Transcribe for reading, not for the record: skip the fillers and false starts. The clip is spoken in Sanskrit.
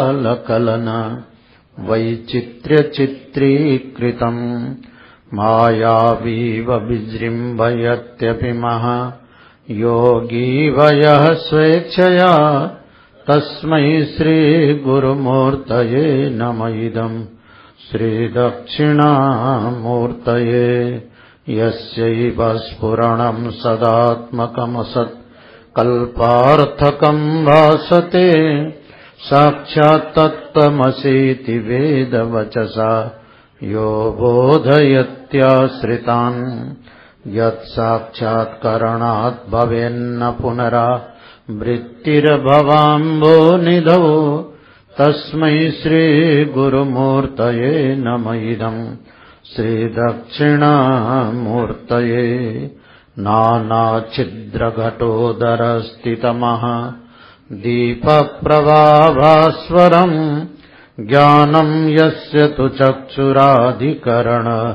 लकलन वैचित्र्यचित्रीकृतम् मायावीव विजृम्भयत्यपि महा योगी वयः स्वेच्छया तस्मै श्रीगुरुमूर्तये नम इदम् श्रीदक्षिणामूर्तये यस्यैव स्फुरणम् सदात्मकमसत् कल्पार्थकम् भासते साक्षात् तत्त्वमसीति वेदवचसा यो बोधयत्याश्रितान् यत्साक्षात्करणात् भवेन्न पुनरावृत्तिर्भवाम्भोनिधौ तस्मै श्रीगुरुमूर्तये नम इदम् श्रीदक्षिणामूर्तये नानाच्छिद्रघटोदरस्थितमः दीपप्रभाभास्वरम् ज्ञानम् यस्य तु चक्षुराधिकरण